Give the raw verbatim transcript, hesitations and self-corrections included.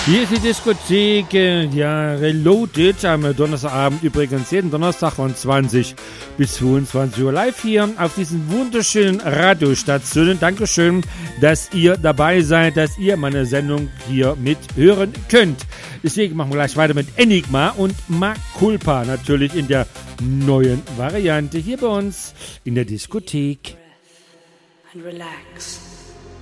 Hier ist die Diskothek, äh, ja, Reloaded am Donnerstagabend, übrigens jeden Donnerstag von zwanzig bis zweiundzwanzig Uhr live hier auf diesen wunderschönen Radiostationen. Dankeschön, dass ihr dabei seid, dass ihr meine Sendung hier mithören könnt. Deswegen machen wir gleich weiter mit Enigma und Ma Culpa, natürlich in der neuen Variante hier bei uns in der Diskothek. And relax.